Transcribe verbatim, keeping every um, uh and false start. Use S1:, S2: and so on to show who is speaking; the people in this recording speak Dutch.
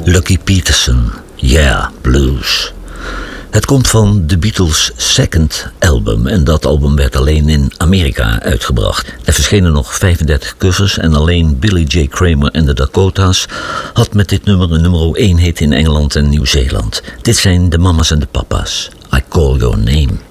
S1: Lucky Peterson, Yeah, Blues. Het komt van The Beatles' second album en dat album werd alleen in Amerika uitgebracht. Er verschenen nog vijfendertig covers en alleen Billy J. Kramer en de Dakota's had met dit nummer een nummer één hit in Engeland en Nieuw-Zeeland. Dit zijn de mama's en de papa's. I Call Your Name.